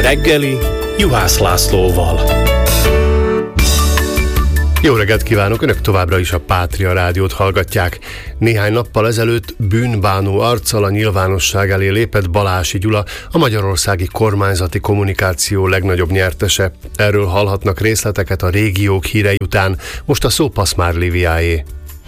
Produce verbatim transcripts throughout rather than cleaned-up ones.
reggeli Juhász Lászlóval. Jó reggelt kívánok! Önök továbbra is a Pátria Rádiót hallgatják. Néhány nappal ezelőtt bűnbánó arccal a nyilvánosság elé lépett Balási Gyula, a magyarországi kormányzati kommunikáció legnagyobb nyertese. Erről hallhatnak részleteket a régiók hírei után. Most a szó Paszmár Líviáé.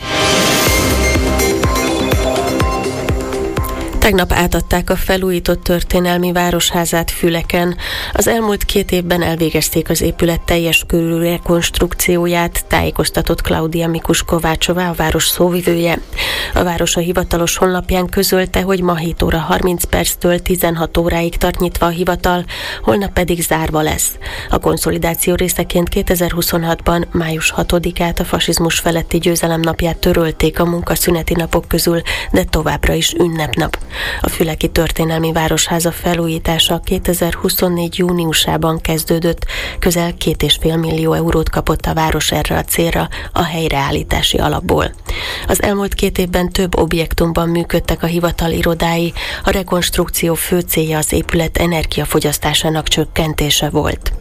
Tegnap átadták a felújított történelmi városházát Füleken. Az elmúlt két évben elvégezték az épület teljes körű rekonstrukcióját, tájékoztatott Klaudia Mikus Kovácsová, a város szóvivője. A város a hivatalos honlapján közölte, hogy ma hét óra harminc perctől tizenhat óráig tart nyitva a hivatal, holnap pedig zárva lesz. A konszolidáció részeként kétezer-huszonhatban május hatodikát, a fasizmus feletti győzelem napját törölték a munkaszüneti napok közül, de továbbra is ünnepnap. A füleki történelmi városháza felújítása kétezer-huszonnégy júniusában kezdődött, közel két és fél millió eurót kapott a város erre a célra a helyreállítási alapból. Az elmúlt két évben több objektumban működtek a hivatal irodái, a rekonstrukció fő célja az épület energiafogyasztásának csökkentése volt.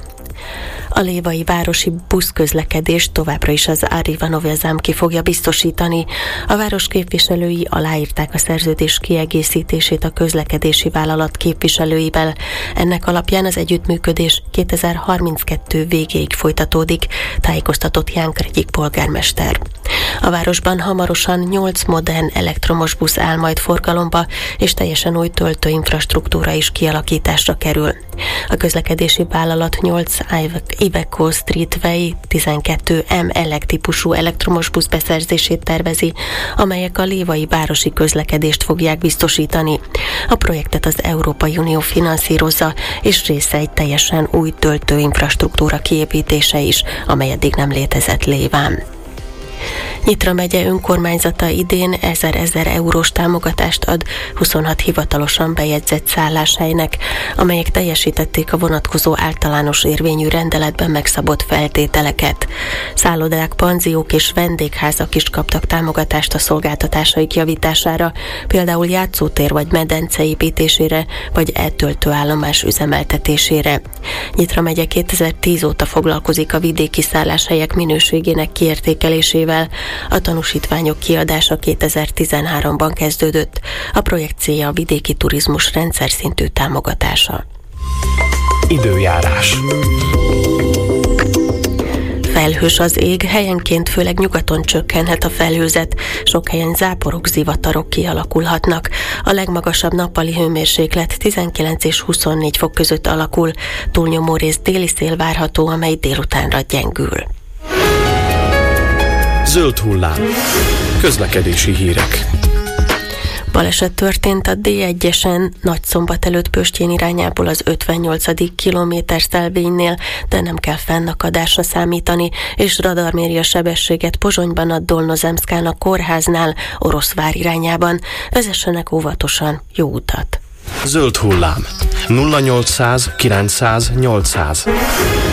A lévai városi buszközlekedést továbbra is az Árivanovja Zámki fogja biztosítani. A város képviselői aláírták a szerződés kiegészítését a közlekedési vállalat képviselőivel. Ennek alapján az együttműködés kétezer-harminckettő végéig folytatódik, tájékoztatott Jánk egyik polgármester. A városban hamarosan nyolc modern elektromos busz áll majd forgalomba, és teljesen új töltőinfrastruktúra is kialakításra kerül. A közlekedési vállalat nyolc Iveco Streetway tizenkettő M-elek típusú elektromos busz beszerzését tervezi, amelyek a lévai városi közlekedést fogják biztosítani. A projektet az Európai Unió finanszírozza, és része egy teljesen új töltőinfrastruktúra kiépítése is, amely eddig nem létezett Léván. Nyitra megye önkormányzata idén ezer-ezer eurós támogatást ad huszonhat hivatalosan bejegyzett szálláshelynek, amelyek teljesítették a vonatkozó általános érvényű rendeletben megszabott feltételeket. Szállodák, panziók és vendégházak is kaptak támogatást a szolgáltatásaik javítására, például játszótér vagy medence építésére, vagy eltöltőállomás üzemeltetésére. Nyitra megye kétezer-tíz óta foglalkozik a vidéki szálláshelyek minőségének kiértékelésével. A tanúsítványok kiadása kétezer-tizenháromban kezdődött. A projekt célja a vidéki turizmus rendszer szintű támogatása. Időjárás. Felhős az ég, helyenként főleg nyugaton csökkenhet a felhőzet, sok helyen záporok, zivatarok kialakulhatnak. A legmagasabb nappali hőmérséklet tizenkilenc és huszonnégy fok között alakul, túlnyomó rész déli szél várható, amely délutánra gyengül. Zöld hullám. Közlekedési hírek. Baleset történt a dé egyesen Nagyszombat előtt Pöstjén irányából az ötvennyolcadik kilométer szelvénynél, de nem kell fennakadásra számítani, és radar méri a sebességet Pozsonyban a Dolnozemszkán a kórháznál Oroszvár irányában. Vezessenek óvatosan, jó utat! Zöld hullám. nulla nyolcszáz kilencszáz nyolcszáz.